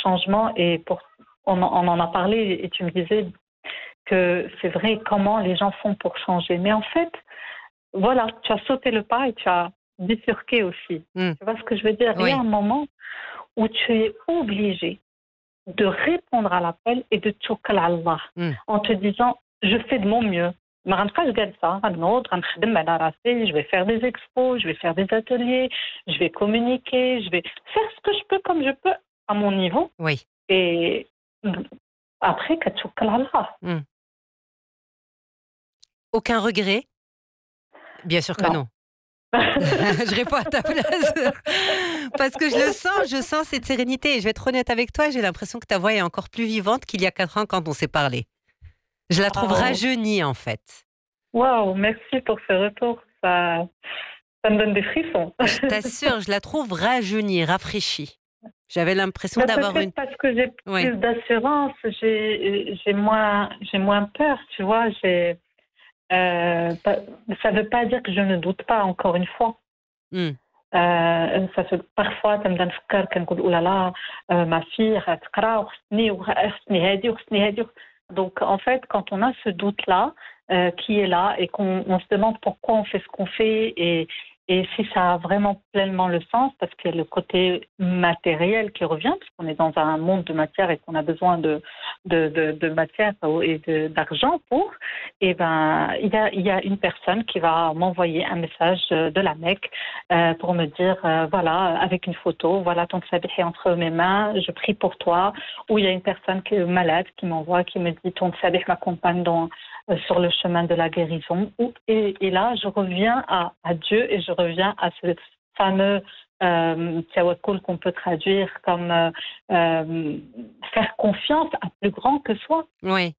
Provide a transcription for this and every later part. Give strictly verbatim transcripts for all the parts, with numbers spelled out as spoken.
changement et pour, on, on en a parlé et tu me disais que c'est vrai comment les gens font pour changer. Mais en fait, voilà, tu as sauté le pas et tu as bifurqué aussi. Mm. Tu vois ce que je veux dire? Il y a Oui. un moment où tu es obligé de répondre à l'appel et de توكل على Allah Mm. en te disant je fais de mon mieux. ما غنبقاش جالسة غنوض غنخدم على راسي, je vais faire des expos, je vais faire des ateliers, je vais communiquer, je vais faire ce que je peux comme je peux à mon niveau Oui. et après كتوكل على الله. Mm. Aucun regret? Bien sûr que Non. non. Je réponds à ta place parce que je le sens, je sens cette sérénité. Et je vais être honnête avec toi, j'ai l'impression que ta voix est encore plus vivante qu'il y a quatre ans quand on s'est parlé. Je la trouve Waouh, rajeunie en fait. waouh, merci pour ce retour. Ça, ça me donne des frissons. Je t'assure, je la trouve rajeunie, rafraîchie. J'avais l'impression Mais d'avoir une... peut-être parce que j'ai Oui. plus d'assurance, j'ai, j'ai moins, j'ai moins peur, tu vois. J'ai, euh, pas- ça ne veut pas dire que je ne doute pas, encore une fois. Mm. Euh, ça fait parfois تنبدا نفكر كنقول oh là là euh, ma fille غتقرا وخصني وخصني هادي وخصني هادي. Donc en fait quand on a ce doute là euh, qui est là et qu'on on se demande pourquoi on fait ce qu'on fait et et si ça a vraiment pleinement le sens parce qu'il y a le côté matériel qui revient parce qu'on est dans un monde de matière et qu'on a besoin de de de, de matière et de, d'argent pour. Et ben il y a il y a une personne qui va m'envoyer un message de la Mecque euh, pour me dire euh, voilà avec une photo voilà ton sabih est entre mes mains je prie pour toi, ou il y a une personne qui est malade qui m'envoie qui me dit ton sabih m'accompagne dans euh, sur le chemin de la guérison, ou, et, et là je reviens à, à Dieu et je reviens à ce fameux euh, tawakkul qu'on peut traduire comme euh, euh, faire confiance à plus grand que soi. Oui,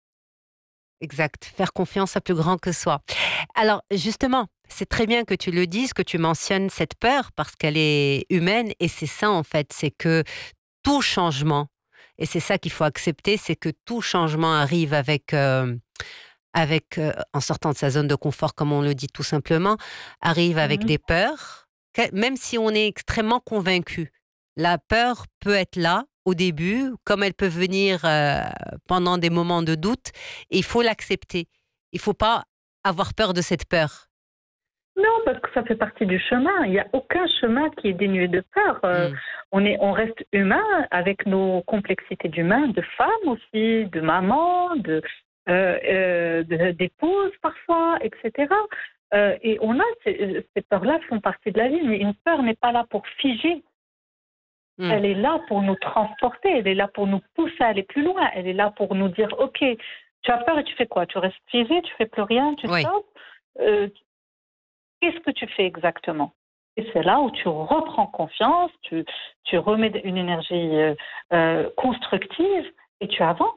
exact. Faire confiance à plus grand que soi. Alors, justement, c'est très bien que tu le dises, que tu mentionnes cette peur parce qu'elle est humaine et c'est ça en fait, c'est que tout changement, et c'est ça qu'il faut accepter, c'est que tout changement arrive avec, euh, avec euh, en sortant de sa zone de confort, comme on le dit tout simplement, arrive avec Mhm. des peurs, que- même si on est extrêmement convaincu. La peur peut être là au début, comme elle peut venir euh, pendant des moments de doute, et il faut l'accepter. Il ne faut pas avoir peur de cette peur. Non, parce que ça fait partie du chemin. Il n'y a aucun chemin qui est dénué de peur. Euh, Mm. on, est, on reste humain avec nos complexités d'humain, de femmes aussi, de maman, de, euh, euh, de- d'épouse parfois, et cetera. Euh, et on a ces, ces peurs-là font partie de la vie, mais une peur n'est pas là pour figer. Mm. Elle est là pour nous transporter, elle est là pour nous pousser à aller plus loin, elle est là pour nous dire, ok, tu as peur et tu fais quoi? Tu restes figé, tu fais plus rien, tu Oui, stops. Euh, Qu'est-ce que tu fais exactement? Et c'est là où tu reprends confiance, tu, tu remets une énergie euh, euh, constructive et tu avances.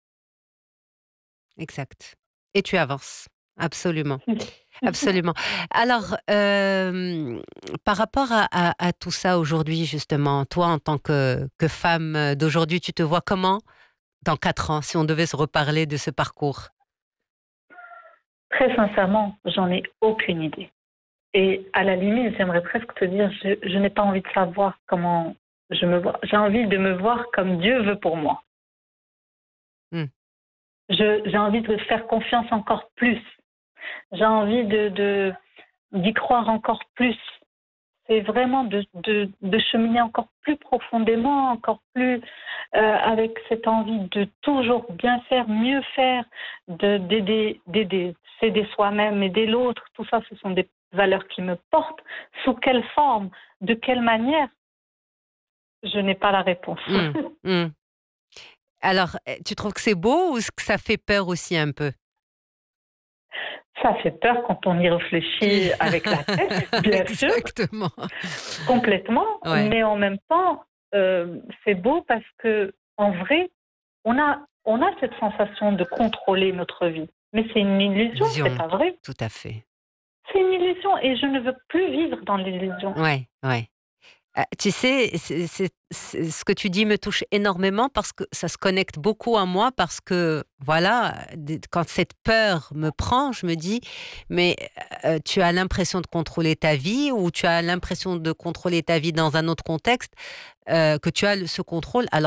exact. Et tu avances. Absolument. Absolument. Alors, euh, par rapport à, à- à tout ça aujourd'hui, justement, toi, en tant que, que femme d'aujourd'hui, tu te vois comment dans quatre ans, si on devait se reparler de ce parcours? Très sincèrement, j'en ai aucune idée. Et à la limite, j'aimerais presque te dire, je, je n'ai pas envie de savoir comment je me vois. J'ai envie de me voir comme Dieu veut pour moi. Hmm. Je- j'ai envie de faire confiance encore plus. J'ai envie de, de- d'y croire encore plus. C'est vraiment de, de, de cheminer encore plus profondément, encore plus euh, avec cette envie de toujours bien faire, mieux faire, de, d'aider, d'aider, s'aider soi-même, aider l'autre. Tout ça, ce sont des valeurs qui me portent. Sous quelle forme, de quelle manière, je n'ai pas la réponse. Hmm. Hmm. Alors, euh, tu trouves que c'est beau ou est-ce que ça fait peur aussi un peu? Ça fait peur quand on y réfléchit avec la tête, bien sûr, Exactement. complètement, Ouais. mais en même temps, euh, c'est beau parce que en vrai, on a, on a cette sensation de contrôler notre vie. Mais c'est une illusion, c'est Illusion. pas vrai. Tout à fait. C'est une illusion et je ne veux plus vivre dans l'illusion. Ouais, ouais. Ah, tu sais, c'est c'est c'est ce que tu dis me touche énormément parce que ça se connecte beaucoup à moi parce que voilà, des quand cette peur me prend, je me dis: «Mais, heu, tu as l'impression de contrôler ta vie ou tu as l'impression de contrôler ta vie dans un autre contexte, heu, que tu as le ce contrôle alors